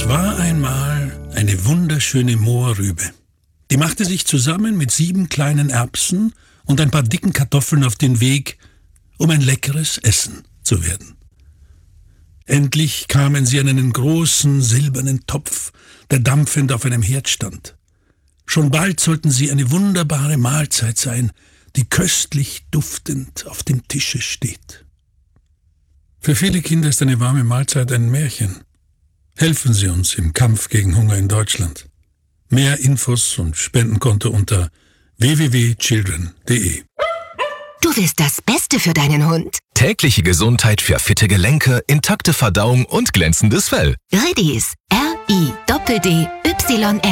war einmal eine wunderschöne Mohrrübe. Die machte sich zusammen mit 7 kleinen Erbsen und ein paar dicken Kartoffeln auf den Weg, um ein leckeres Essen zu werden. Endlich kamen sie an einen großen silbernen Topf, der dampfend auf einem Herd stand. Schon bald sollten sie eine wunderbare Mahlzeit sein, die köstlich duftend auf dem Tische steht. Für viele Kinder ist eine warme Mahlzeit ein Märchen. Helfen Sie uns im Kampf gegen Hunger in Deutschland. Mehr Infos und Spendenkonto unter www.children.de. Du willst das Beste für deinen Hund. Tägliche Gesundheit für fitte Gelenke, intakte Verdauung und glänzendes Fell. Riddies. RIDDYS.